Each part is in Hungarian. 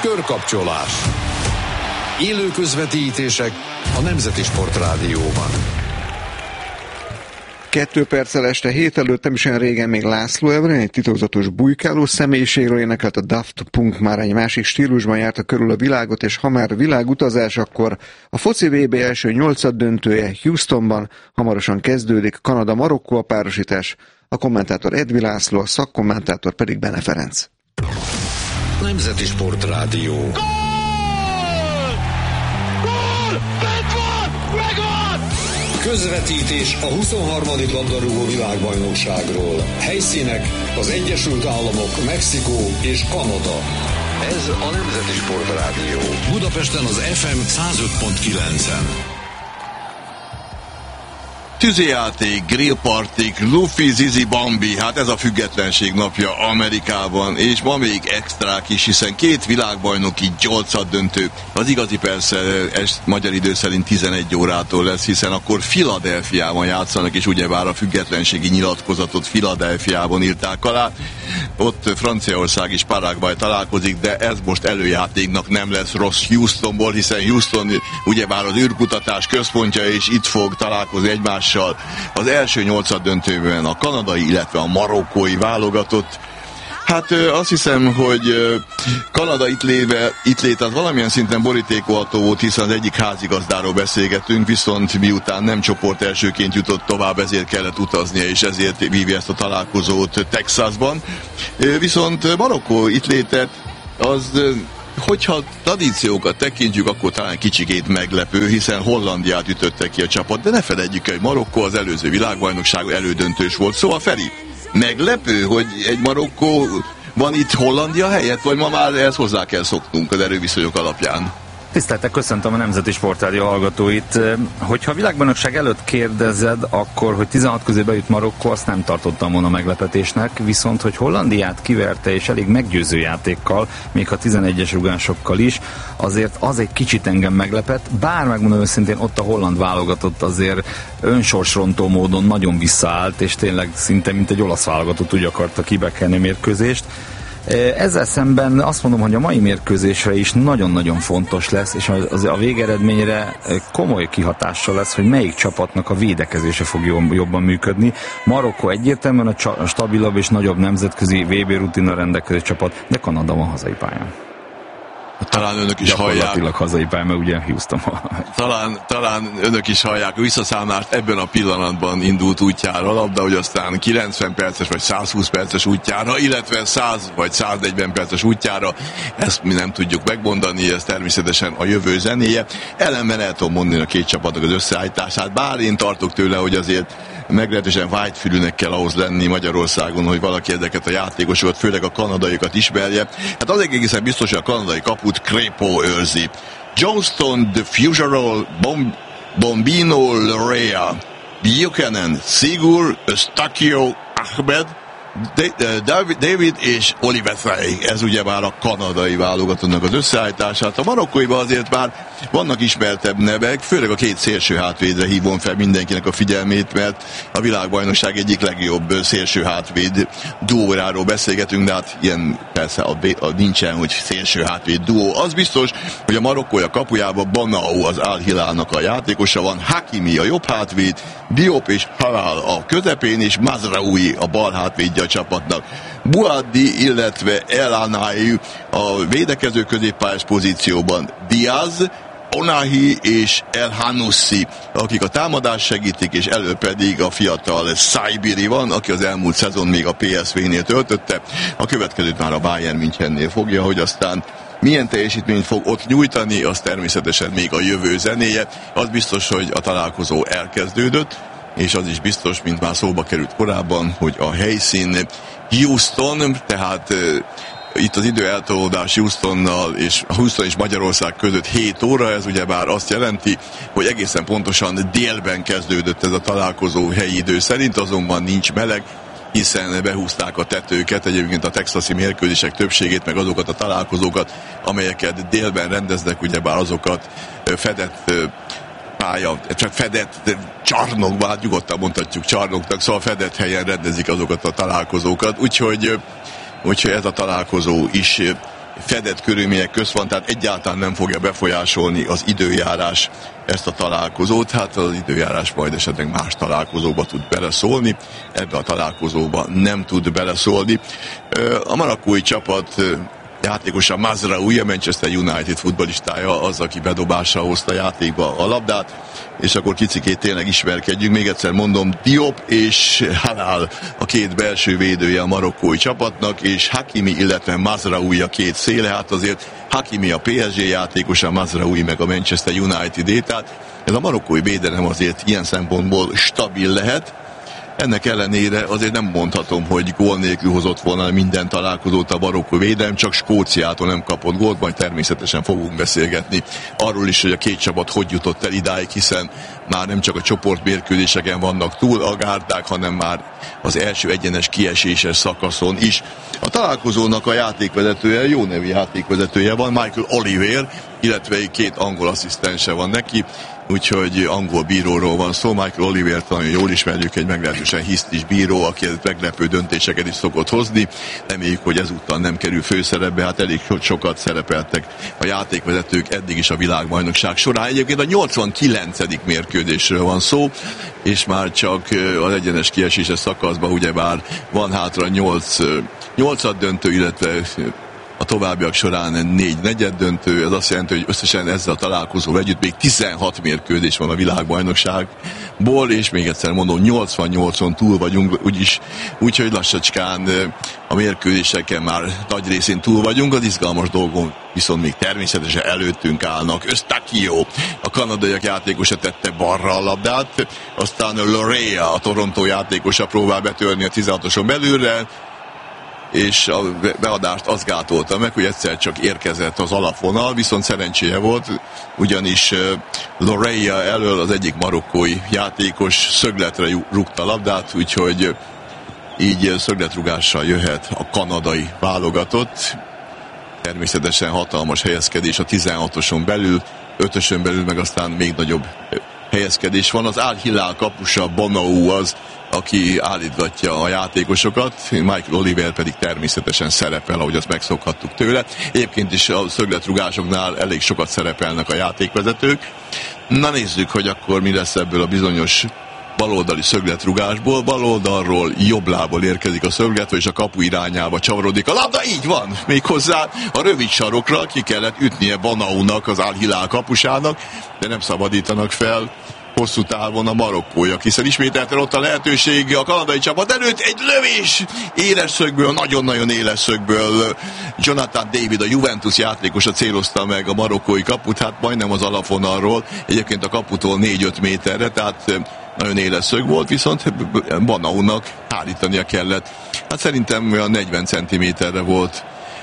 Körkapcsolás. Élő közvetítések a Nemzeti Sportrádióban. 2 perccel este 7 előtt, nem is olyan régen még László Evren, egy titokzatos bujkáló személyiségről énekelt a Daft Punk, már egy másik stílusban járta körül a világot, és ha már világutazás, akkor a foci VB első 8-döntője Houstonban hamarosan kezdődik, Kanada-Marokkó a párosítás, a kommentátor Edvi László, a szakkommentátor pedig Bene Ferenc. Nemzeti Sportrádió. Közvetítés a 23. labdarúgó világbajnokságról. Helyszínek az Egyesült Államok, Mexikó és Kanada. Ez a Nemzeti Sportrádió. Budapesten az FM 105.9-en. Tűzijáték, grillpartik, Luffy, Zizi, Bambi, hát ez a függetlenség napja Amerikában, és ma még extrák is, hiszen 2 világbajnoki 8-döntő. Az igazi persze magyar idő szerint 11 órától lesz, hiszen akkor Philadelphiában játszanak, és ugyebár a függetlenségi nyilatkozatot Philadelphiában írták alá. Ott Franciaország és Paraguay találkozik, de ez most előjátéknak nem lesz rossz Houstonból, hiszen Houston ugyebár az űrkutatás központja, és itt fog találkozni egymással az első 8-döntőben a kanadai, illetve a marokkói válogatott. Hát azt hiszem, hogy Kanada itt lét az valamilyen szinten borítékolható volt, hiszen az egyik házigazdáról beszélgetünk, viszont miután nem csoport elsőként jutott tovább, ezért kellett utaznia, és ezért vívja ezt a találkozót Texasban. Viszont Marokkó itt létet az... Hogyha tradíciókat tekintjük, akkor talán kicsikét meglepő, hiszen Hollandiát ütötte ki a csapat, de ne feledjük el, hogy Marokkó az előző világbajnokság elődöntős volt. Szóval Feri, meglepő, hogy egy Marokkó van itt Hollandia helyett, vagy ma már ehhez hozzá kell szoknunk az erőviszonyok alapján? Tiszteltek, köszöntöm a Nemzeti Sportrádió hallgatóit. Hogyha a világbajnokság előtt kérdezed, akkor, hogy 16 közé bejut Marokkó, azt nem tartottam volna meglepetésnek, viszont, hogy Hollandiát kiverte és elég meggyőző játékkal, még ha 11-es rugásokkal is, azért az egy kicsit engem meglepett, bár megmondom őszintén, ott a holland válogatott azért önsorsrontó módon nagyon visszaállt, és tényleg szinte mint egy olasz válogatott úgy akarta kibekelni a mérkőzést. Ezzel szemben azt mondom, hogy a mai mérkőzésre is nagyon-nagyon fontos lesz, és a végeredményre komoly kihatással lesz, hogy melyik csapatnak a védekezése fog jobban működni. Marokkó egyértelműen a stabilabb és nagyobb nemzetközi VB rutinnal rendelkező csapat, de Kanada van hazai pályán. Talán önök is hallják. Gyakorlatilag hazai pályán, mert ugye Houston. Talán önök is hallják. A visszaszámlást ebben a pillanatban indult útjára a labda, hogy aztán 90 perces vagy 120 perces útjára, illetve 100 vagy 140 perces útjára. Ezt mi nem tudjuk megmondani, ez természetesen a jövő zenéje. Ellenben el tudom mondani a 2 csapatnak az összeállítását, bár én tartok tőle, hogy azért meglehetősen vágyfülűnek kell ahhoz lenni Magyarországon, hogy valaki ezeket a játékosokat, főleg a kanadaiakat ismerje. Hát az egészen biztos, hogy a kanadai kaput Crépeau őrzi. Johnston, The Fugerol, Bombino, Lorea, Buchanan, Sigur, Eustáquio, Ahmed, David és Oliver Frey, ez ugye már a kanadai válogatottnak az összeállítását. A marokkóiban azért már vannak ismertebb nevek, főleg a 2 szélső hátvédre hívom fel mindenkinek a figyelmét, mert a világbajnokság egyik legjobb szélső hátvéd duóráról beszélgetünk, de hát ilyen persze nincsen, hogy szélső hátvéd duó. Az biztos, hogy a marokkói kapujában Banao az Al Hilalnak a játékosa van, Hakimi a jobb hátvéd, Diop és Halal a közepén, és Mazraoui a bal hátvédje a csapatnak. Buaddi, illetve El Anai a védekező középpályás pozícióban, Diaz, Onahi és El Hanoussi, akik a támadást segítik, és elő pedig a fiatal Saibiri van, aki az elmúlt szezon még a PSV-nél töltötte, a következőt már a Bayern Münchennél fogja, hogy aztán milyen teljesítményt fog ott nyújtani, az természetesen még a jövő zenéje. Az biztos, hogy a találkozó elkezdődött, és az is biztos, mint már szóba került korábban, hogy a helyszín Houston, tehát itt az időeltolódás Houston és Magyarország között 7 óra, ez ugyebár azt jelenti, hogy egészen pontosan délben kezdődött ez a találkozó helyi idő szerint, azonban nincs meleg, hiszen behúzták a tetőket, egyébként a texasi mérkőzések többségét, meg azokat a találkozókat, amelyeket délben rendeznek, ugyebár azokat fedett fedett csarnokban, hát nyugodtan mondhatjuk csarnoknak, szóval fedett helyen rendezik azokat a találkozókat, úgyhogy ez a találkozó is fedett körülmények közt van, tehát egyáltalán nem fogja befolyásolni az időjárás ezt a találkozót. Hát az időjárás majd esetleg más találkozóba tud beleszólni, ebbe a találkozóba nem tud beleszólni. A marokkói csapat játékosa Mazraoui, a Manchester United futballistája, az, aki bedobásra hozta játékba a labdát, és akkor kicsikét tényleg ismerkedjünk. Még egyszer mondom, Diop és Halal a két belső védője a marokkói csapatnak, és Hakimi, illetve Mazraoui a két széle. Hát azért Hakimi a PSG játékosa, Mazraoui meg a Manchester United-é, tehát ez a marokkói védelem azért ilyen szempontból stabil lehet. Ennek ellenére azért nem mondhatom, hogy gól nélkül hozott volna minden találkozót a marokkói védelem, csak Skóciától nem kapott gólt, majd természetesen fogunk beszélgetni arról is, hogy a két csapat hogy jutott el idáig, hiszen már nem csak a csoportmérkőzéseken vannak túl a gárdák, hanem már az első egyenes kieséses szakaszon is. A találkozónak a játékvezetője, jó nevű játékvezetője van, Michael Oliver, illetve két angol asszisztense van neki, úgyhogy angol bíróról van szó. Michael Olivert nagyon jól ismerjük, egy meglehetősen hisztis bíró, aki meglepő döntéseket is szokott hozni. Reméljük, hogy ezúttal nem kerül főszerepbe, hát elég sokat szerepeltek a játékvezetők eddig is a világbajnokság során. Egyébként a 89. mérkőzésről van szó, és már csak az egyenes kieséses szakaszban ugyebár van hátra 8 döntő, illetve a továbbiak során 4 negyeddöntő, ez azt jelenti, hogy összesen ezzel a találkozóval együtt még 16 mérkőzés van a világbajnokságból, és még egyszer mondom, 88-on túl vagyunk, úgyhogy lassacskán a mérkőzéseken már nagy részén túl vagyunk, az izgalmas dolgon viszont még természetesen előttünk állnak. Eustáquio, a kanadaiak játékosa tette balra a labdát, aztán Lorea, a Toronto játékosa próbál betörni a 16-oson belülre, és a beadást az gátolta meg, hogy egyszer csak érkezett az alapvonal, viszont szerencséje volt, ugyanis Lorea elől az egyik marokkói játékos szögletre rúgta a labdát, úgyhogy így szögletrugással jöhet a kanadai válogatott. Természetesen hatalmas helyezkedés a 16-oson belül, 5-ösön belül meg aztán még nagyobb helyezkedés van. Az Al Hilal kapusa Bonou az, aki állítgatja a játékosokat, Michael Oliver pedig természetesen szerepel, ahogy azt megszokhattuk tőle. Egyébként is a szögletrugásoknál elég sokat szerepelnek a játékvezetők. Na nézzük, hogy akkor mi lesz ebből a bizonyos baloldali szögletrugásból. Baloldalról, jobb lából érkezik a szöglet, és a kapu irányába csavarodik a labda, így van! Méghozzá a rövid sarokra ki kellett ütnie Bonaunak, az Al Hilal kapusának, de nem szabadítanak fel hosszú távon a marokkóiak, hiszen ismételten ott a lehetőség a kanadai csapat előtt, egy lövés éles szögből, nagyon-nagyon éles szögből Jonathan David, a Juventus játékosa célozta meg a marokkói kaput, hát majdnem az alapvonalról, egyébként a kaputól 4-5 méterre, tehát nagyon éles szög volt, viszont Bonaunak állítania kellett. Hát szerintem olyan 40 cm-re volt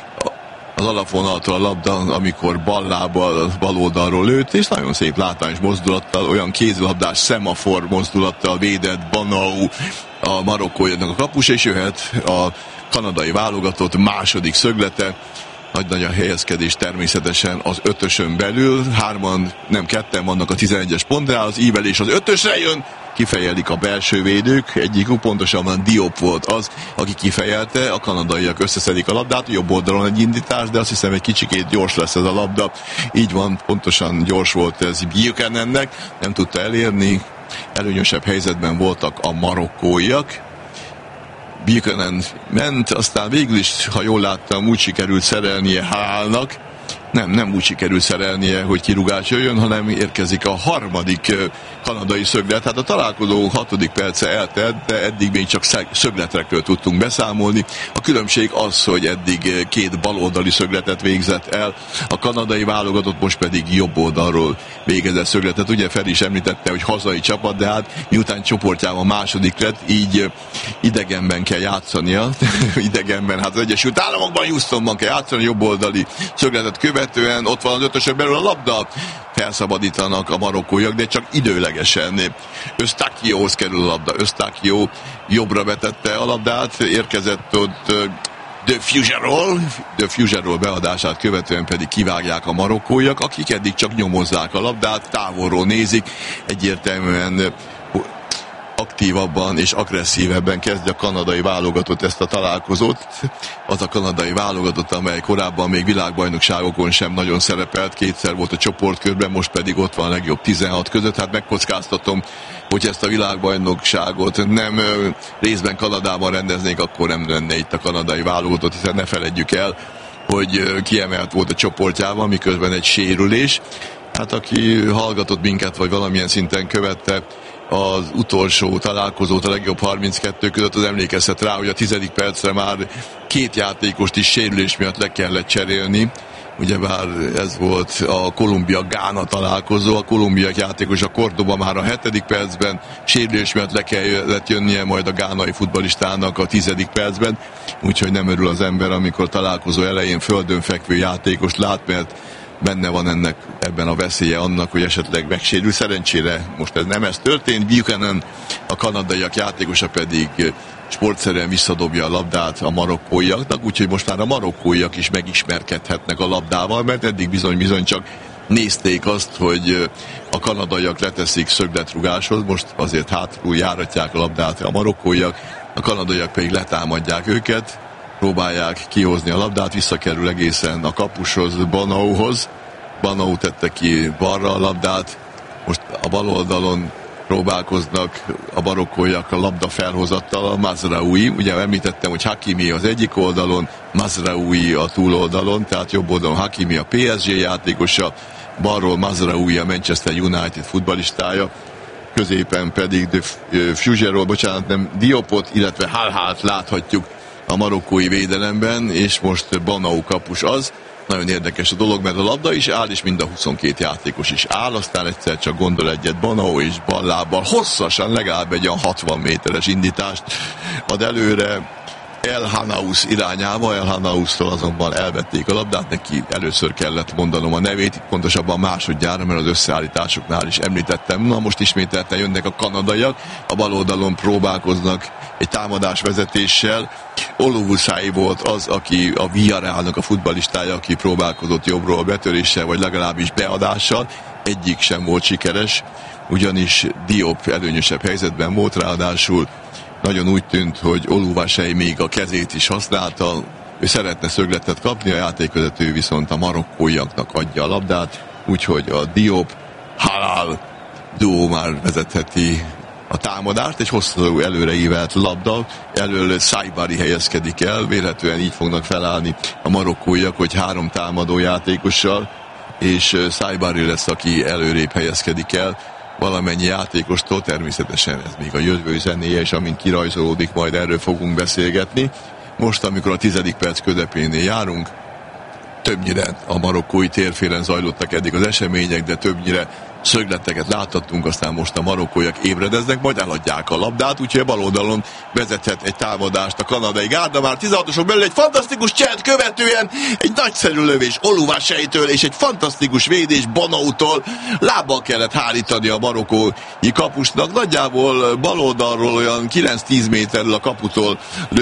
az alapvonaltól a labda, amikor ballábbal, bal oldalról lőtt, és nagyon szép látványos mozdulattal, olyan kézilabdás szemafor mozdulattal védett Bonau a marokkóiaknak a kapus, és jöhet a kanadai válogatott második szöglete. Nagy a helyezkedés természetesen az 5-ösön belül, ketten vannak a 11-es pontnál, az ívelés az 5-ösre jön, kifejelik a belső védők, egyikük pontosabban Diop volt az, aki kifejelte, a kanadaiak összeszedik a labdát, jobb oldalon egy indítás, de azt hiszem egy kicsikét gyors lesz ez a labda, így van, pontosan gyors volt ez Buchanannek, nem tudta elérni, előnyösebb helyzetben voltak a marokkóiak. Buchanan ment, aztán végül is, ha jól láttam, úgy sikerült szerelnie Hálnak. Nem úgy sikerült szerelnie, hogy kirúgás jöjjön, hanem érkezik a harmadik kanadai szöglet. Tehát a találkozó 6. perce eltelt, de eddig még csak szögletekről tudtunk beszámolni. A különbség az, hogy eddig 2 baloldali szögletet végzett el, a kanadai válogatott most pedig jobb oldalról végezett szögletet. Ugye Feri is említette, hogy hazai csapat, de hát miután csoportjában második lett, így idegenben kell játszania. Idegenben, hát az Egyesült Államokban, Houstonban kell játszani, jobb oldali szögletet követően, ott van az 5-ösön belül a labda, felszabadítanak a marokkóiak, de csak időlegesen. Eustáquiohoz kerül a labda. Eustáquio jobbra vetette a labdát, érkezett ott De Fuggerol beadását követően pedig kivágják a marokkóiak, akik eddig csak nyomozzák a labdát, távolról nézik, egyértelműen aktívabban és agresszívebben kezdje a kanadai válogatott ezt a találkozót. Az a kanadai válogatott, amely korábban még világbajnokságokon sem nagyon szerepelt, kétszer volt a csoportkörben, most pedig ott van a legjobb 16 között. Hát megkockáztatom, hogy ezt a világbajnokságot nem részben Kanadában rendeznék, akkor nem lenne itt a kanadai válogatott, hiszen ne feledjük el, hogy kiemelt volt a csoportjában, miközben egy sérülés. Hát aki hallgatott minket, vagy valamilyen szinten követte az utolsó találkozót a legjobb 32 között, az emlékezhet rá, hogy a 10. percre már 2 játékost is sérülés miatt le kellett cserélni. Ugyebár ez volt a Kolumbia-Gána találkozó, a kolumbiai játékos a Cordoba már a 7. percben sérülés miatt le kellett jönnie majd a gánai futballistának a 10. percben, úgyhogy nem örül az ember, amikor találkozó elején földön fekvő játékost lát, mert benne van ebben a veszélye annak, hogy esetleg megsérül. Szerencsére most ez történt. Buchanan, a kanadaiak játékosa pedig sportszerűen visszadobja a labdát a marokkóiaknak, úgyhogy most már a marokkóiak is megismerkedhetnek a labdával, mert eddig bizony csak nézték azt, hogy a kanadaiak leteszik szögletrugáshoz, most azért hátul járatják a labdát a marokkóiak, a kanadaiak pedig letámadják őket, próbálják kihozni a labdát, visszakerül egészen a kapushoz, Bonauhoz. Bonau tette ki balra a labdát, most a bal oldalon próbálkoznak a marokkóiak a labda felhozattal, a Mazraoui. Ugye említettem, hogy Hakimi az egyik oldalon, Mazraoui a túloldalon, tehát jobb oldalon Hakimi a PSG játékosa, balról Mazraoui a Manchester United futballistája, középen pedig Diopot, illetve Halhát láthatjuk a marokkói védelemben, és most Bonau kapus az. Nagyon érdekes a dolog, mert a labda is áll, és mind a 22 játékos is áll, aztán egyszer csak gondol egyet Bonau, és ballábbal hosszasan, legalább egy olyan 60 méteres indítást ad előre El Hanaus irányába. El Hanaustól azonban elvették a labdát, neki először kellett mondanom a nevét, pontosabban másodjára, mert az összeállításoknál is említettem. Na most ismételten jönnek a kanadaiak, a bal oldalon próbálkoznak egy támadás vezetéssel. Oluvusai volt az, aki a Villarrealnak a futballistája, aki próbálkozott jobbról betöréssel, vagy legalábbis beadással. Egyik sem volt sikeres, ugyanis Diop előnyösebb helyzetben volt, ráadásul nagyon úgy tűnt, hogy Oluvusai még a kezét is használta, ő szeretne szögletet kapni, a játékvezető viszont a marokkóiaknak adja a labdát, úgyhogy a Diop Halal duó már vezetheti a támadást, egy hosszú előreívelt labda, elől Saibari helyezkedik el, vélhetően így fognak felállni a marokkóiak, hogy 3 támadó játékossal, és Saibari lesz, aki előrébb helyezkedik el valamennyi játékostól, természetesen ez még a jövő zenéje, és amint kirajzolódik, majd erről fogunk beszélgetni. Most, amikor a 10. perc közepénél járunk, többnyire a marokkói térfélen zajlottak eddig az események, de többnyire szögleteket láthattunk, aztán most a marokkóiak ébredeznek, majd eladják a labdát, úgyhogy a bal oldalon vezethet egy támadást a kanadai gárda, már 16-osok belül egy fantasztikus cselt követően, egy nagyszerű lövés Oluwaseitől, és egy fantasztikus védés Bonautól, lábbal kellett hárítani a marokkói kapusnak, nagyjából bal oldalról olyan 9-10 méterről a kaputól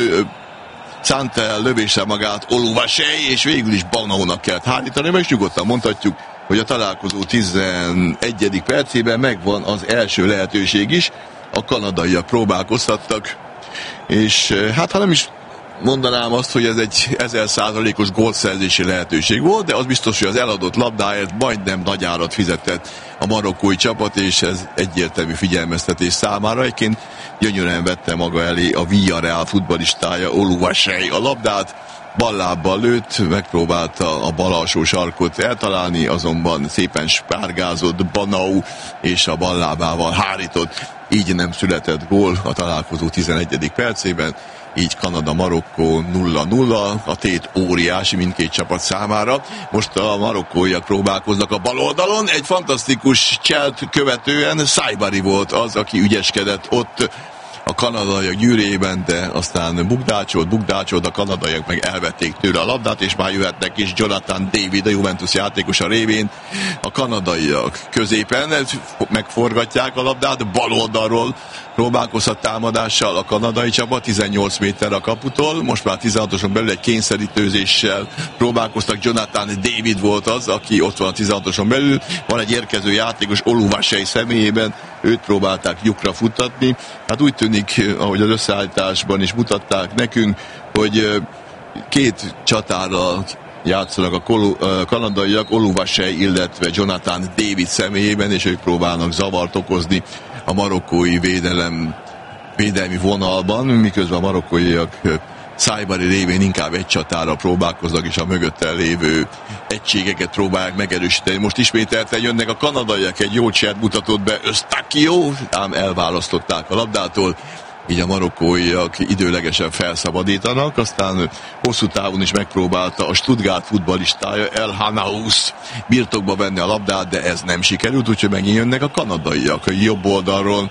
szánta el lövéssel magát Oluwasei, és végül is Bonaunak kellett hárítani, mert nyugodtan mondhatjuk, hogy a találkozó 11. percében megvan az első lehetőség is, a kanadaiak próbálkozhattak, és hát ha nem is mondanám azt, hogy ez egy 1000%-os gólszerzési lehetőség volt, de az biztos, hogy az eladott labdáért majdnem nagy árat fizetett a marokkói csapat, és ez egyértelmű figyelmeztetés számára. Egyébként gyönyörűen vette maga elé a Villarreal futballistája Oluwasei a labdát, ballábbal lőtt, megpróbálta a bal alsó sarkot eltalálni, azonban szépen spárgázott Bonau, és a ballábával hárított. Így nem született gól a találkozó 11. percében, így Kanada-Marokkó 0-0, a tét óriási mindkét csapat számára. Most a marokkóiak próbálkoznak a bal oldalon, egy fantasztikus cselt követően Saibari volt az, aki ügyeskedett ott a kanadaiak gyűrében, de aztán bukdácsolt, a kanadaiak meg elvették tőle a labdát, és már jöhetnek is Jonathan David, a Juventus játékosa révén. A kanadaiak középen megforgatják a labdát, bal oldalról próbálkozhat támadással a kanadai csapat, 18 méter a kaputól, most már 16-oson belül egy kényszerítőzéssel próbálkoztak, Jonathan David volt az, aki ott van a 16-oson belül, van egy érkező játékos Oluwasei személyében, őt próbálták lyukra futtatni. Hát úgy tűnik, ahogy az összeállításban is mutatták nekünk, hogy két csatára játszanak a kanadaiak, Oluwaseyi, illetve Jonathan David személyében, és ők próbálnak zavart okozni a marokkói védelmi vonalban, miközben a marokkóiak Saibari révén inkább egy csatára próbálkoznak, és a mögöttel lévő egységeket próbálják megerősíteni. Most ismételten jönnek a kanadaiak, egy jó cselt mutatott be Eustáquio, ám elválasztották a labdától, így a marokkóiak időlegesen felszabadítanak, aztán hosszú távon is megpróbálta a Stuttgart futballistája El Hanaous birtokba venni a labdát, de ez nem sikerült, úgyhogy megint jönnek a kanadaiak. A jobb oldalról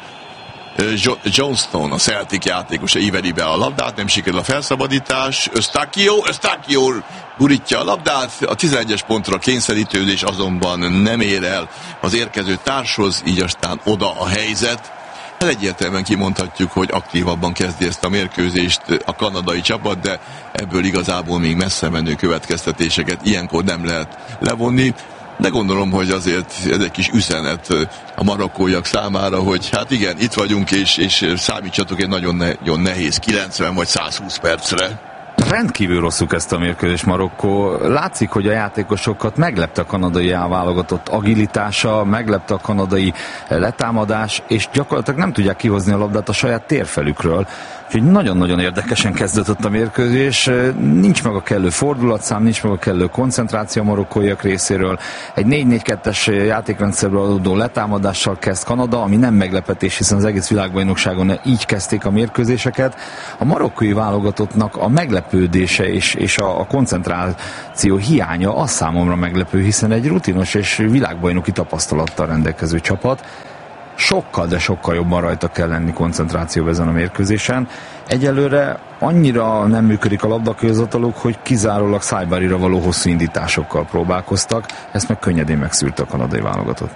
Johnston, a Celtic játékosa íveli be a labdát, nem sikerül a felszabadítás. Eustáquio gurítja a labdát, a 11-es pontra kényszerítődés azonban nem ér el az érkező társhoz, így aztán oda a helyzet. Egyértelműen kimondhatjuk, hogy aktívabban kezdi ezt a mérkőzést a kanadai csapat, de ebből igazából még messze menő következtetéseket ilyenkor nem lehet levonni. De gondolom, hogy azért ez egy kis üzenet a marokkóiak számára, hogy hát igen, itt vagyunk, és számítsatok egy nagyon nehéz 90 vagy 120 percre. Rendkívül rosszul kezdte a mérkőzés Marokkó. Látszik, hogy a játékosokat meglepte a kanadai válogatott agilitása, meglepte a kanadai letámadás, és gyakorlatilag nem tudják kihozni a labdát a saját térfelükről. Úgyhogy nagyon-nagyon érdekesen kezdődött a mérkőzés. Nincs meg a kellő fordulatszám, nincs meg a kellő koncentráció a marokkóiak részéről. Egy 4-4-2-es játékrendszerből adódó letámadással kezd Kanada, ami nem meglepetés, hiszen az egész világbajnokságon így kezdték a mérkőzéseket. A marokkói válogatottnak a meglepődése és a koncentráció hiánya az számomra meglepő, hiszen egy rutinos és világbajnoki tapasztalattal rendelkező csapat. Sokkal, de sokkal jobban rajta kell lenni koncentrációban ezen a mérkőzésen. Egyelőre annyira nem működik a labdakőzataluk, hogy kizárólag Saibarira való hosszú indításokkal próbálkoztak, ezt meg könnyedén megszűrte a kanadai válogatott.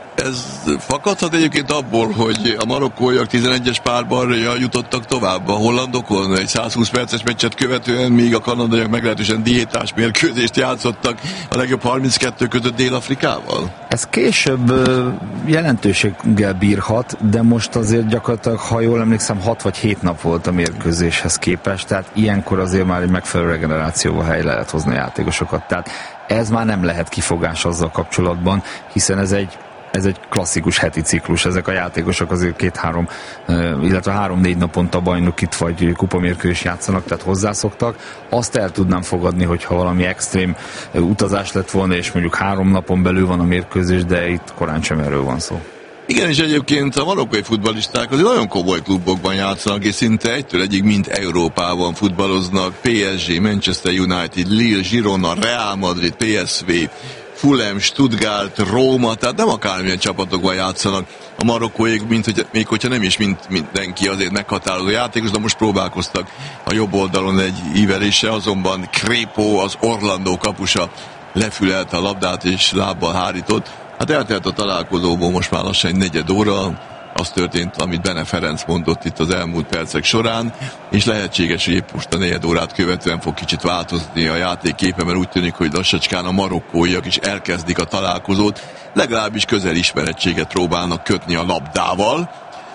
Ez fakadhat egyébként abból, hogy a marokkóiak 11-es párban jutottak tovább a hollandokon, egy 120 perces meccset követően, míg a kanadaiak meglehetősen diétás mérkőzést játszottak a legjobb 32 között Dél-Afrikával? Ez később jelentőséggel bírhat, de most azért gyakorlatilag, ha jól emlékszem, 6 vagy 7 nap volt a mérkőzéshez képest, tehát ilyenkor azért már egy megfelelő regenerációval helyre lehet hozni a játékosokat. Tehát ez már nem lehet kifogás azzal kapcsolatban, hiszen ez egy klasszikus heti ciklus, ezek a játékosok azért 2-3, illetve 3-4 naponta bajnokit vagy kupamérkőzést játszanak, tehát hozzászoktak. Azt el tudnám fogadni, hogyha valami extrém utazás lett volna, és mondjuk 3 napon belül van a mérkőzés, de itt korán sem erről van szó. Igen, és egyébként a marokkai futballisták azért nagyon komoly klubokban játszanak, és szinte egytől egyig mind Európában futballoznak. PSG, Manchester United, Lille, Girona, Real Madrid, PSV, Fulham, Stuttgart, Róma, tehát nem akármilyen csapatokban játszanak a marokkóiak, még hogyha nem is mindenki azért meghatározó játékos, de most próbálkoztak a jobb oldalon egy íveléssel, azonban Crépeau, az Orlandó kapusa lefülelte a labdát és lábbal hárított. Hát eltelt a találkozóból most már lassan egy negyed óra, az történt, amit Bene Ferenc mondott itt az elmúlt percek során, és lehetséges, hogy épp most a negyed órát követően fog kicsit változni a játékképe, mert úgy tűnik, hogy lassacskán a marokkóiak is elkezdik a találkozót, legalábbis közelismerettséget próbálnak kötni a labdával.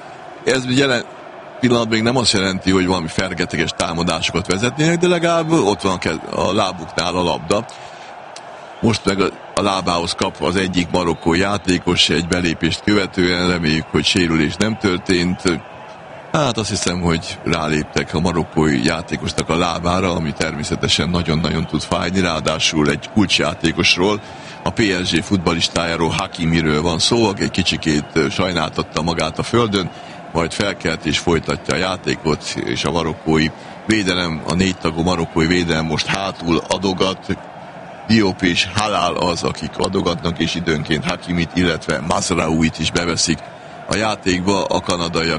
Ez jelen pillanatban még nem azt jelenti, hogy valami fergeteges támadásokat vezetnének, de legalább ott van a lábuknál a labda. Most meg a lábához kap az egyik marokkói játékos egy belépést követően, reméljük, hogy sérülés nem történt. Hát azt hiszem, hogy ráléptek a marokkói játékosnak a lábára, ami természetesen nagyon-nagyon tud fájni, ráadásul egy kulcsjátékosról, a PSG futballistájáról, Hakimiről van szó, aki egy kicsikét sajnáltatta magát a földön, majd felkelt és folytatja a játékot, és a marokkói védelem, a 4 tagú marokkói védelem most hátul adogat. Diop és Halal az, akik adogatnak, és időnként Hakimit, illetve Mazraouit is beveszik a játékba. A kanadaiak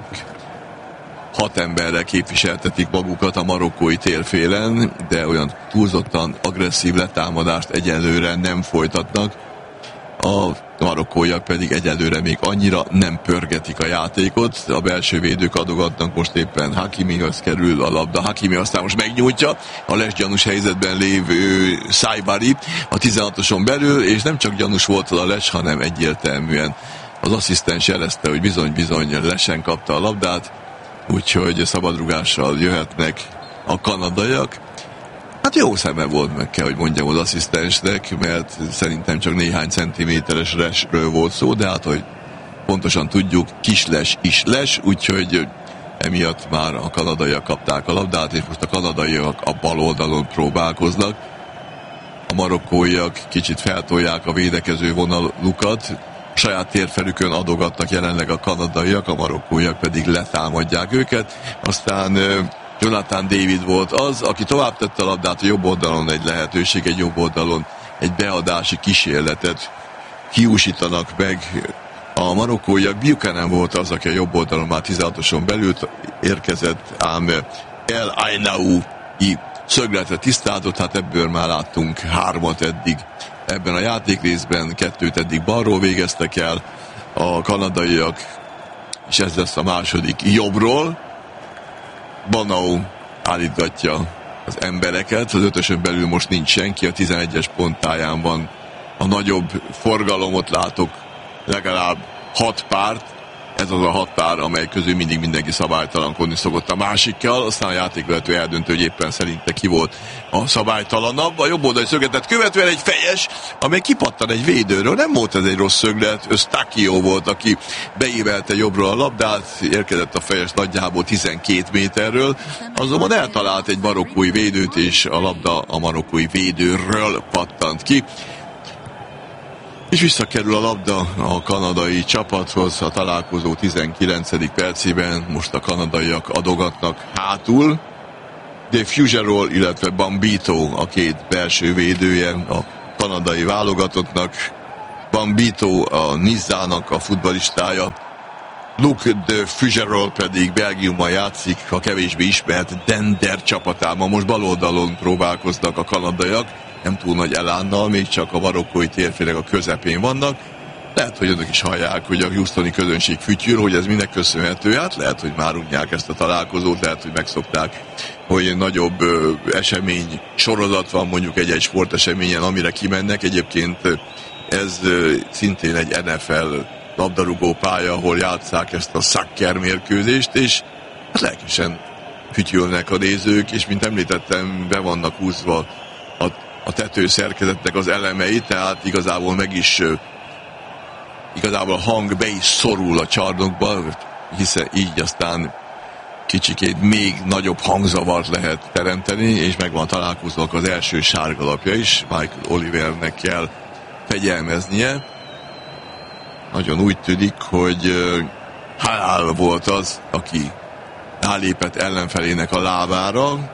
6 emberrel képviseltetik magukat a marokkói térfélen, de olyan túlzottan agresszív letámadást egyelőre nem folytatnak. A marokkóiak pedig egyelőre még annyira nem pörgetik a játékot. A belső védők adogatnak, most éppen Hakimihoz kerül a labda. Hakimi aztán most megnyújtja a lesgyanús helyzetben lévő Saibari a 16-oson belül, és nem csak gyanús volt a les, hanem egyértelműen az asszisztens jelezte, hogy bizony lesen kapta a labdát, úgyhogy szabadrugással jöhetnek a kanadaiak. Hát jó szeme volt, meg kell, hogy mondjam az asszisztensnek, mert szerintem csak néhány centiméteres lesről volt szó, de hát, hogy pontosan tudjuk, kisles is les, úgyhogy emiatt már a kanadaiak kapták a labdát, és most a kanadaiak a bal oldalon próbálkoznak. A marokkóiak kicsit feltolják a védekező vonalukat, saját térfelükön adogatnak jelenleg a kanadaiak, a marokkóiak pedig letámadják őket. Aztán Jonathan David volt az, aki tovább tette a labdát, a jobb oldalon egy lehetőség, egy jobb oldalon egy beadási kísérletet hiúsítanak meg a marokkóiak. Buchanan volt az, aki a jobb oldalon már 16-oson belül érkezett, ám El Ainaoui szögletre tisztázott, hát ebből már láttunk 3 eddig ebben a játékrészben, 2 eddig balról végeztek el a kanadaiak, és ez lesz a második jobbról. Banao állítgatja az embereket, az 5-ösön belül most nincs senki, a 11-es ponttáján van a nagyobb forgalomot, látok legalább 6 párt, ez az a 6 pár, amely közül mindig mindenki szabálytalankodni szokott a másikkal, aztán a játékvezető eldöntő, hogy éppen szerinte ki volt a szabálytalanabb. A jobb oldali szögletet követően egy fejes, amely kipattan egy védőről, nem volt ez egy rossz szöglet, Eustáquio volt, aki beívelte jobbról a labdát, érkezett a fejes nagyjából 12 méterről, azonban eltalált egy marokkói védőt, és a labda a marokkói védőről pattant ki. És visszakerül a labda a kanadai csapathoz, a találkozó 19. percében, most a kanadaiak adogatnak hátul, de Fuggerol, illetve Bambito a 2 belső védője a kanadai válogatottnak, Bambito a Nizzának a futballistája, Luc de Fuggerol pedig Belgiumban játszik, a kevésbé ismert Dender csapatában. Most bal oldalon próbálkoznak a kanadaiak, nem túl nagy elánnal, még csak a marokkói térfének a közepén vannak. Lehet, hogy önök is hallják, hogy a houstoni közönség fütyül, hogy ez minek köszönhető. Hát lehet, hogy már unják ezt a találkozót, lehet, hogy megszokták, hogy nagyobb esemény sorozat van mondjuk egy sporteseményen, amire kimennek. Egyébként ez szintén egy NFL labdarúgó pálya, ahol játsszák ezt a soccer mérkőzést, és hát lelkesen fütyülnek a nézők, és mint említettem, be vannak húzva a tetőszerkezetnek az elemei, tehát igazából a hang be is szorul a csarnokba, hiszen így aztán kicsikét még nagyobb hangzavart lehet teremteni, és megvan találkozók az első sárgalapja is, Michael Olivernek kell fegyelmeznie. Nagyon úgy tűnik, hogy Halal volt az, aki rálépett ellenfelének a lábára,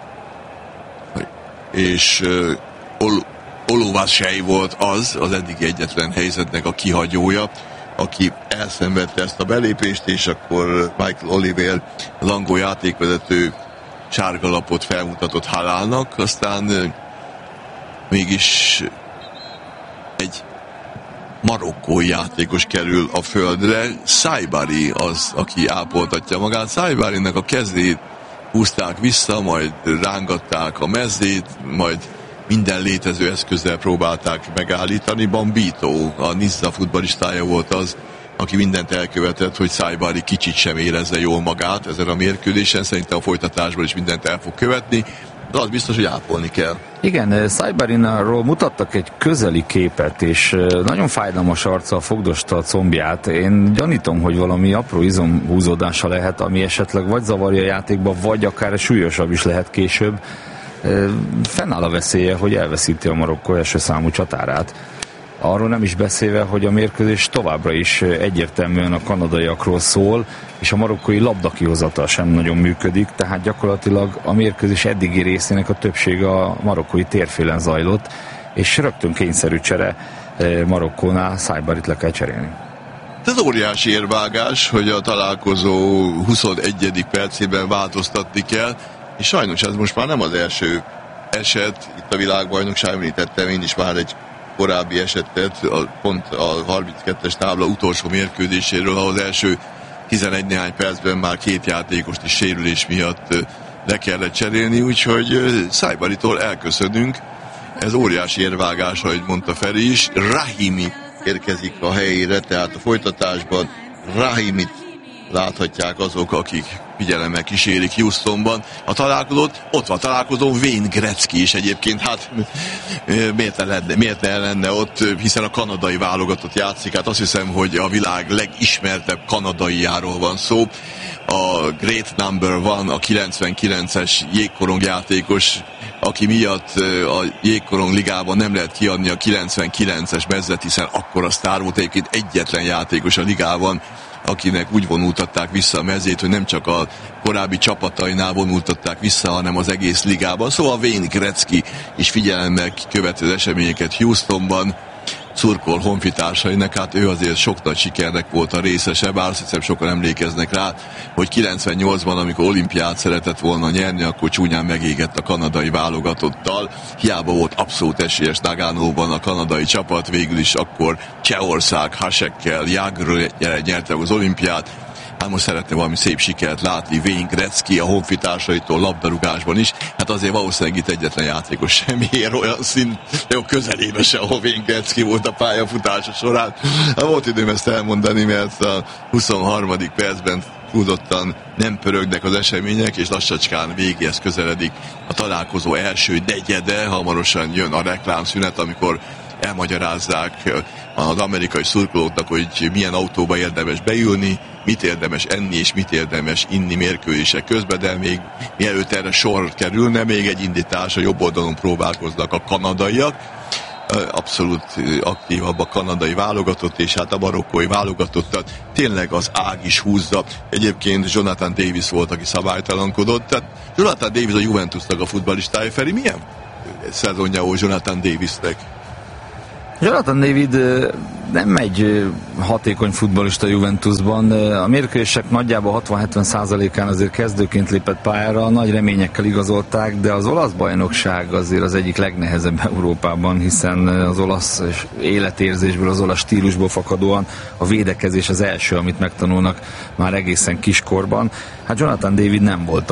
és Oluvasei volt az eddig egyetlen helyzetnek a kihagyója, aki elszenvedte ezt a belépést, és akkor Michael Oliver, az angol játékvezető sárgalapot felmutatott Halalnak, aztán mégis egy marokkói játékos kerül a földre. Saibari az, aki ápoltatja magát. Saibarinek a kezét húzták vissza, majd rángatták a mezzét, majd minden létező eszközzel próbálták megállítani. Bambito, a Nizza futballistája volt az, aki mindent elkövetett, hogy Saibari kicsit sem érezze jól magát ezen a mérkőzésen. Szerintem a folytatásból is mindent el fog követni, de az biztos, hogy ápolni kell. Igen, Saibarinról mutattak egy közeli képet, és nagyon fájdalmas arccal fogdosta a combját. Én gyanítom, hogy valami apró izomhúzódása lehet, ami esetleg vagy zavarja a játékba, vagy akár súlyosabb is lehet később. Fennáll a veszélye, hogy elveszíti a Marokkó első számú csatárát. Arról nem is beszélve, hogy a mérkőzés továbbra is egyértelműen a kanadaiakról szól, és a marokkói labdakihozatal sem nagyon működik, tehát gyakorlatilag a mérkőzés eddigi részének a többsége a marokkói térfélen zajlott, és rögtön kényszerű csere Marokkónál, Saibarit le kell cserélni. Ez óriási érvágás, hogy a találkozó 21. percében változtatni kell, és sajnos ez most már nem az első eset, itt a világbajnokság, említettem én is már egy korábbi esetet, pont a 32-es tábla utolsó mérkőzéséről, ahol az első 11 néhány percben már 2 játékost is sérülés miatt le kellett cserélni, úgyhogy Saibaritól elköszönünk. Ez óriási érvágás, ahogy mondta Feri is. Rahimi érkezik a helyére, tehát a folytatásban Rahimit láthatják azok, akik figyelemmel kísérik Houstonban a találkozót. Ott van találkozó Wayne Gretzky is egyébként, hát miért ne lenne ott, hiszen a kanadai válogatott játszik, hát azt hiszem, hogy a világ legismertebb kanadaiáról van szó. A Great Number One, a 99-es jégkorong játékos, aki miatt a jégkorong ligában nem lehet kiadni a 99-es mezzet, hiszen akkora sztár volt, egyébként egyetlen játékos a ligában, akinek úgy vonultatták vissza a mezét, hogy nem csak a korábbi csapatainál vonultatták vissza, hanem az egész ligában. Szóval Wayne Gretzky is figyelemmel követő az eseményeket Houstonban, szurkol honfitársainak, hát ő azért sok nagy sikernek volt a részese, bár azt hiszem sokan emlékeznek rá, hogy 98-ban, amikor olimpiát szeretett volna nyerni, akkor csúnyán megégett a kanadai válogatottal. Hiába volt abszolút esélyes Nagánóban a kanadai csapat, végül is akkor Csehország Hasekkel, Jágről nyerte az olimpiát. Hát most szeretne valami szép sikert látni Wayne Gretzky a honfitársaitól labdarúgásban is. Hát azért valószínűleg itt egyetlen játékos sem ér olyan szint, jó közelébe se, ahol Wayne Gretzky volt a pályafutása során. Hát volt időm ezt elmondani, mert a 23. percben túlzottan nem pörögnek az események, és lassacskán végéhez közeledik a találkozó első negyede. Hamarosan jön a reklámszünet, amikor elmagyarázzák az amerikai szurkolóknak, hogy milyen autóba érdemes beülni, mit érdemes enni és mit érdemes inni mérkőzések közben, de még mielőtt erre sor kerülne, még egy indítás, a jobb oldalon próbálkoznak a kanadaiak. Abszolút aktívabb a kanadai válogatott, és hát a marokkói válogatottat tényleg az ág is húzza. Egyébként Jonathan Davis volt, aki szabálytalankodott. Tehát Jonathan Davis a Juventusnak a futballistája. Feri, milyen szezonja volt Jonathan Davisnek? Jonathan David nem egy hatékony futballista Juventusban. A mérkőzések nagyjából 60-70%-án azért kezdőként lépett pályára, nagy reményekkel igazolták, de az olasz bajnokság azért az egyik legnehezebb Európában, hiszen az olasz életérzésből, az olasz stílusból fakadóan a védekezés az első, amit megtanulnak már egészen kiskorban. Hát Jonathan David nem volt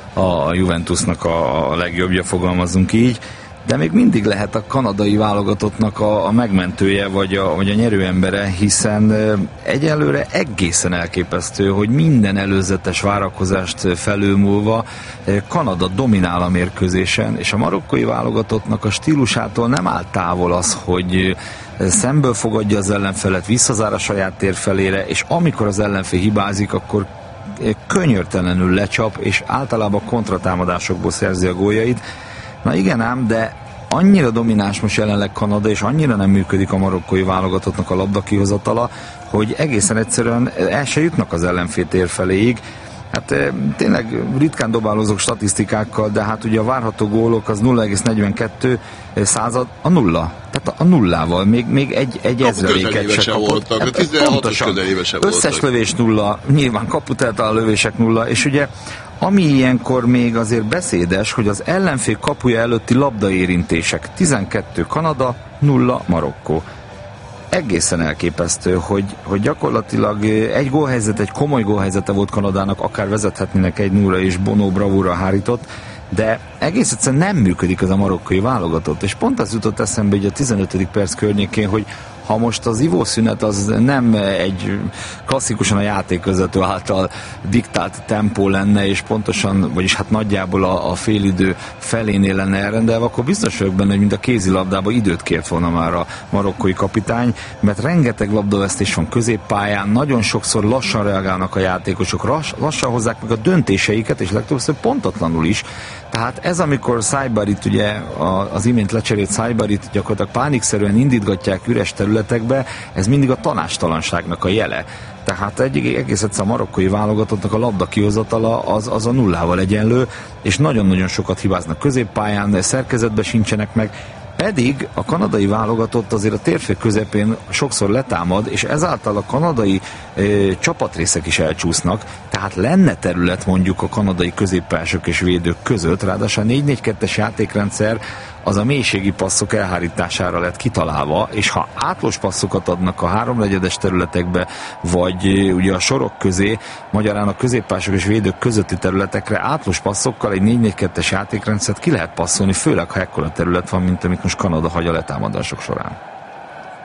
a Juventusnak a legjobbja, fogalmazzunk így, de még mindig lehet a kanadai válogatottnak a megmentője, vagy a nyerőembere, hiszen egyelőre egészen elképesztő, hogy minden előzetes várakozást felülmúlva Kanada dominál a mérkőzésen, és a marokkói válogatottnak a stílusától nem áll távol az, hogy szemből fogadja az ellenfelet, visszazár a saját tér felére, és amikor az ellenfél hibázik, akkor könyörtelenül lecsap, és általában kontratámadásokból szerzi a góljait. Na igen ám, de annyira domináns most jelenleg Kanada, és annyira nem működik a marokkói válogatottnak a labda kihozatala, hogy egészen egyszerűen el se jutnak az ellenfél tér feléig. Hát tényleg ritkán dobálózok statisztikákkal, de hát ugye a várható gólok az 0,42 század a nulla. Tehát a nullával, még egy ezreléket se kapott. Voltak, de 16-os közelébe se voltak. Összes lövés nulla, nyilván kaput eltalál lövések nulla, és ugye ami ilyenkor még azért beszédes, hogy az ellenfél kapuja előtti labdaérintések 12 Kanada, 0 Marokkó. Egészen elképesztő, hogy gyakorlatilag egy gólhelyzet, egy komoly gólhelyzete volt Kanadának, akár vezethetnének 1-0-ra, és Bono bravúra hárított, de egész egyszerűen nem működik ez a marokkói válogatott, és pont az jutott eszembe így a 15. perc környékén, hogy ha most az ivószünet az nem egy klasszikusan a játékvezető által diktált tempó lenne, és pontosan, vagyis hát nagyjából a félidő felénél lenne elrendelve, akkor biztos vagyok benne, hogy mint a kézilabdában időt kért volna már a marokkói kapitány, mert rengeteg labdavesztés van középpályán, nagyon sokszor lassan reagálnak a játékosok, lassan hozzák meg a döntéseiket, és legtöbbször pontatlanul is. Tehát ez, amikor Szájbarit, ugye az imént lecserélt Szájbarit gyakorlatilag pánikszerűen indítgatják üres területekbe, ez mindig a tanástalanságnak a jele. Tehát egész egyszer a marokkói válogatottnak a labda kihozatala az a nullával egyenlő, és nagyon-nagyon sokat hibáznak középpályán, de szerkezetben sincsenek meg. Pedig a kanadai válogatott azért a térfél közepén sokszor letámad, és ezáltal a kanadai csapatrészek is elcsúsznak, tehát lenne terület mondjuk a kanadai középpályások és védők között, ráadásul a 4-4-2-es játékrendszer az a mélységi passzok elhárítására lett kitalálva, és ha átlós passzokat adnak a háromnegyedes területekbe, vagy ugye a sorok közé, magyarán a középpályások és védők közötti területekre átlós passzokkal egy 4-4-2-es játékrendszert ki lehet passzolni, főleg ha ekkora terület van, mint amit most Kanada hagy a letámadások során.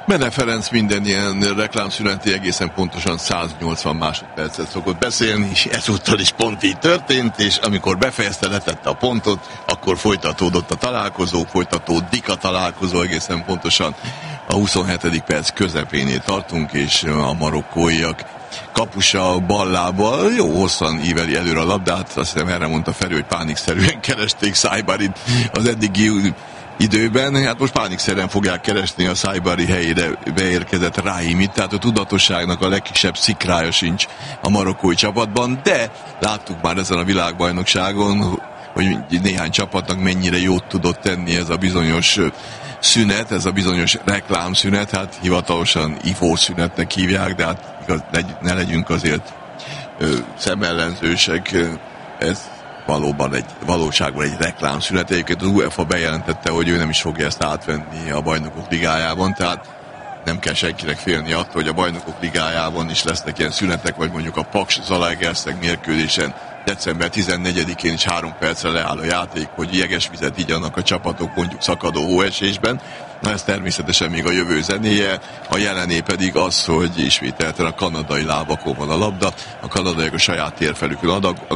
Mene Ferenc minden ilyen reklámszüneti egészen pontosan 180 másodpercet szokott beszélni, és ezúttal is pont így történt, és amikor befejezte, letette a pontot, akkor folytatódott a találkozó, folytatódik a találkozó, egészen pontosan a 27. perc közepénél tartunk, és a marokkóiak kapusa bal lábbal jó hosszan íveli előre a labdát, azt hiszem erre mondta Feri, hogy pánikszerűen keresték Saybarit az eddigi időben, hát most pánikszerűen fogják keresni a Saibari helyére beérkezett Rahimit, tehát a tudatosságnak a legkisebb szikrája sincs a marokkói csapatban, de láttuk már ezen a világbajnokságon, hogy néhány csapatnak mennyire jót tudott tenni ez a bizonyos szünet, ez a bizonyos reklámszünet, hát hivatalosan ivószünetnek hívják, de hát ne legyünk azért szemellenzősek, ez valóságban egy reklámszünet. Egyébként az UEFA bejelentette, hogy ő nem is fogja ezt átvenni a Bajnokok Ligájában, tehát nem kell senkinek félni attól, hogy a Bajnokok Ligájában is lesznek ilyen szünetek, vagy mondjuk a Paks-Zalaegerszeg mérkőzésen december 14-én is 3 percre leáll a játék, hogy jegesvizet igyanak a csapatok mondjuk szakadó hóesésben. Na ez természetesen még a jövő zenéje, a jelené pedig az, hogy ismételten a kanadai lábakon van a labda, a kanadaiak a saját térfelükön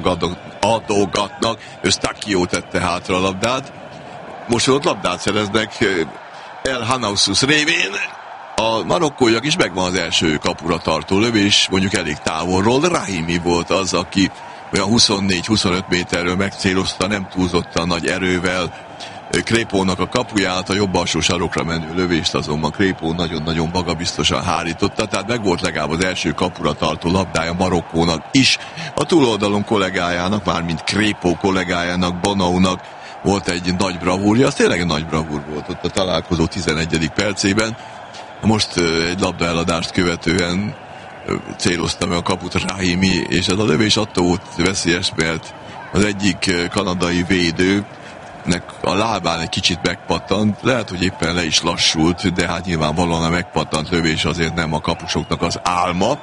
adogatnak, Eustáquio tette hátra a labdát. Most ott labdát szereznek El Hanaussus révén, a marokkóiak is megvan az első kapura tartó lövés, mondjuk elég távolról, Rahimi volt az, aki olyan 24-25 méterről megcélozta, nem túlzottan nagy erővel Crépónak a kapuját, a jobb alsó sarokra menő lövést azonban Crépó nagyon-nagyon magabiztosan hárította, tehát meg volt legalább az első kapura tartó labdája Marokkónak is. A túloldalon kollégájának, mármint Crépó kollégájának, Bonaunak volt egy nagy bravúrja, az tényleg egy nagy bravúr volt ott a találkozó 11. percében. Most egy labdaeladást követően célozta meg a kaput Rahimi, és ez a lövés attól volt veszélyes, mert az egyik kanadai védőnek a lábán egy kicsit megpattant, lehet, hogy éppen le is lassult, de hát nyilvánvalóan a megpattant lövés azért nem a kapusoknak az álma.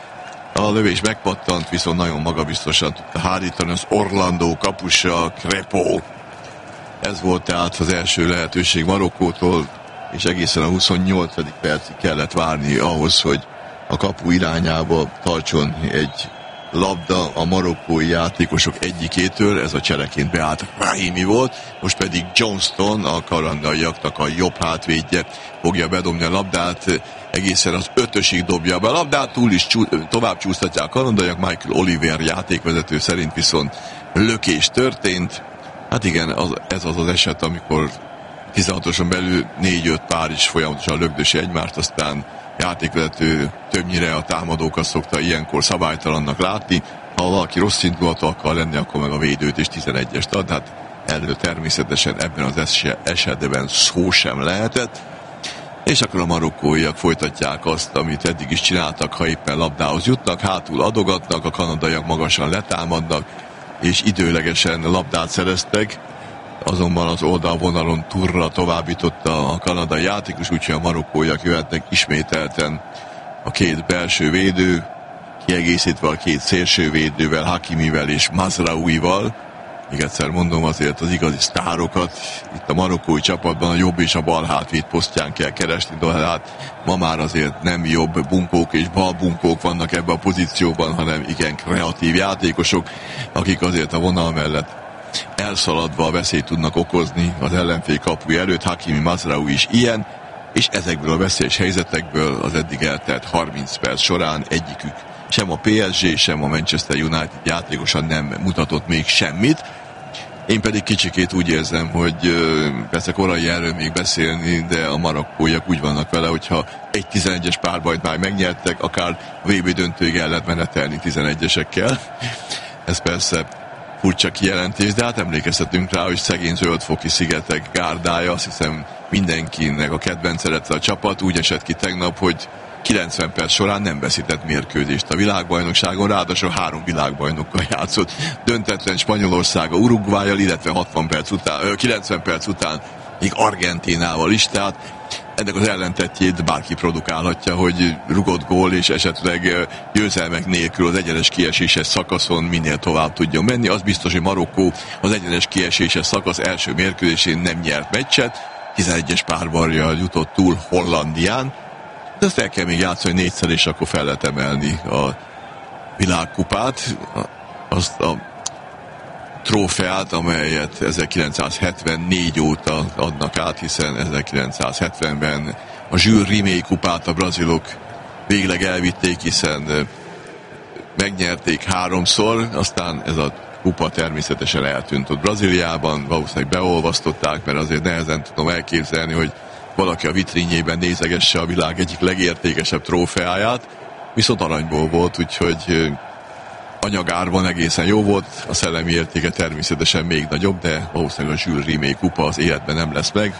A lövés megpattant, viszont nagyon magabiztosan tudta hárítani az Orlandó kapusa, Crépó. Ez volt tehát az első lehetőség Marokkótól, és egészen a 28. percig kellett várni ahhoz, hogy a kapu irányába tartson egy labda a marokkói játékosok egyikétől, ez a cseleként beállt Rahimi volt, most pedig Johnston, a kanadaiaknak a jobb hátvédje fogja bedobni a labdát, egészen az 5-ösig dobja be a labdát, tovább csúsztatják a kanadaiak, Michael Oliver játékvezető szerint viszont lökés történt. Hát igen, ez az eset, amikor 16-oson belül 4-5 pár is folyamatosan lögdösi egymást, aztán játékvezető többnyire a támadókat szokta ilyenkor szabálytalannak látni. Ha valaki rossz indulatú akar lenni, akkor meg a védőt és 11-est ad. Hát erről természetesen ebben az esetben szó sem lehetett. És akkor a marokkóiak folytatják azt, amit eddig is csináltak, ha éppen labdához jutnak, hátul adogatnak, a kanadaiak magasan letámadnak, és időlegesen labdát szereztek. Azonban az oldalvonalon turra továbbította a kanadai játékos, úgyhogy a marokkóiak jöhetnek ismételten a két belső védő, kiegészítve a két szélső védővel, Hakimivel és Mazraouival. Még egyszer mondom, azért az igazi sztárokat itt a marokkói csapatban a jobb és a bal hátvéd posztján kell keresni, de hát ma már azért nem jobb bunkók és bal bunkók vannak ebben a pozícióban, hanem igen kreatív játékosok, akik azért a vonal mellett elszaladva a veszélyt tudnak okozni az ellenfél kapuja előtt. Hakimi, Mazraoui is ilyen, és ezekből a veszélyes helyzetekből az eddig eltelt 30 perc során egyikük, sem a PSG, sem a Manchester United játékosan nem mutatott még semmit. Én pedig kicsikét úgy érzem, hogy persze korai erről még beszélni, de a marokkóiak úgy vannak vele, hogyha egy 11-es párbajt már megnyertek, akár a VB döntőig el lehet menetelni 11-esekkel. Ez persze furcsa kijelentés, de hát emlékeztetünk rá, hogy szegény Zöldfoki szigetek gárdája, azt hiszem mindenkinek a kedvence lett a csapat, úgy esett ki tegnap, hogy 90 perc során nem veszített mérkőzést a világbajnokságon, ráadásul 3 világbajnokkal játszott. Döntetlen Spanyolországa Uruguayjal, illetve 90 perc után még Argentínával is, tehát ennek az ellentetjét bárki produkálhatja, hogy rugott gól és esetleg győzelmek nélkül az egyenes kieséses szakaszon minél tovább tudjon menni. Az biztos, hogy Marokkó az egyenes kieséses szakasz első mérkőzésén nem nyert meccset, 11-es párbarjal jutott túl Hollandián, De azt el kell még játszani 4-szer, és akkor fel lehet emelni a világkupát, azt a trófeát, amelyet 1974 óta adnak át, hiszen 1970-ben a Jules Rimet kupát a brazilok végleg elvitték, hiszen megnyerték 3-szor, aztán ez a kupa természetesen eltűnt ott Brazíliában, valószínűleg beolvasztották, mert azért nehezen tudom elképzelni, hogy valaki a vitrínjében nézegesse a világ egyik legértékesebb trófeáját, viszont aranyból volt, úgyhogy anyagárban egészen jó volt, a szellemi értéke természetesen még nagyobb, de valószínűleg a Jules Rimet kupa az életben nem lesz meg.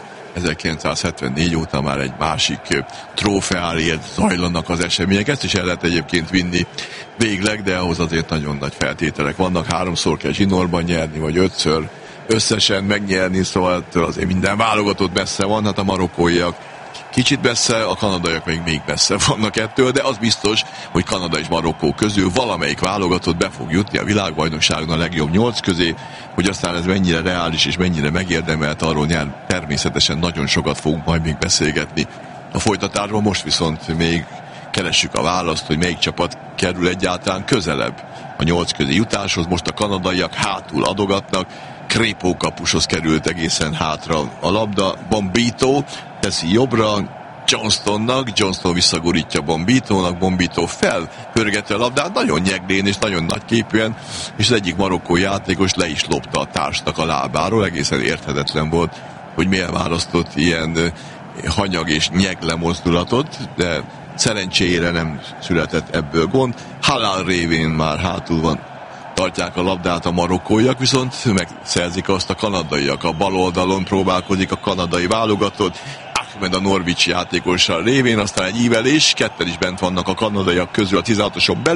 1974 óta már egy másik trófeáért zajlanak az események, ezt is el lehet egyébként vinni végleg, de ahhoz azért nagyon nagy feltételek vannak, 3-szor kell zsinórban nyerni, vagy 5-ször összesen megnyerni, szóval azért minden válogatott messze van, hát a marokkóiak kicsit messze, a kanadaiak még messze vannak ettől, de az biztos, hogy Kanada és Marokkó közül valamelyik válogatott be fog jutni a világbajnokságon a legjobb 8 közé, hogy aztán ez mennyire reális és mennyire megérdemelt, arról természetesen nagyon sokat fogunk majd még beszélgetni a folytatásban. Most viszont még keressük a választ, hogy melyik csapat kerül egyáltalán közelebb a 8 közé jutáshoz. Most a kanadaiak hátul adogatnak, Crépeau kapushoz került egészen hátra a labda, Bombito teszi jobbra Johnston visszagurítja Bombitónak, Bombito felpörgeti a labdát, nagyon nyeglén és nagyon nagyképűen, és az egyik marokkói játékos le is lopta a társnak a lábáról, egészen érthetetlen volt, hogy miért választott ilyen hanyag és nyegle mozdulatot, de szerencsére nem született ebből gond. Halal révén már hátul van, tartják a labdát a marokkóiak, viszont megszerzik azt a kanadaiak. A bal oldalon próbálkozik a kanadai válogatott, Ahmed a norwich játékossal révén, aztán egy ívelés, ketten is bent vannak a kanadaiak közül a 16-oson belül.